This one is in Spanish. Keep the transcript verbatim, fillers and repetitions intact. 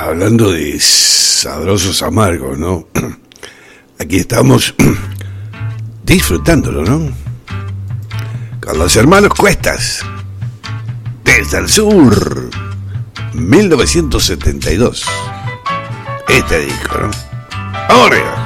hablando de sabrosos amargos, ¿no? Aquí estamos disfrutándolo, ¿no? Con los hermanos Cuestas, desde el sur, mil novecientos setenta y dos. Este disco, ¿no? Ahora.